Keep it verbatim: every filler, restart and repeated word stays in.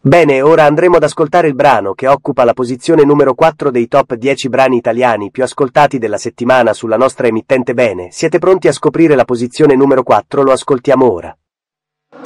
Bene, ora andremo ad ascoltare il brano che occupa la posizione numero quattro dei top dieci brani italiani più ascoltati della settimana sulla nostra emittente. Bene, siete pronti a scoprire la posizione numero quattro? Lo ascoltiamo ora.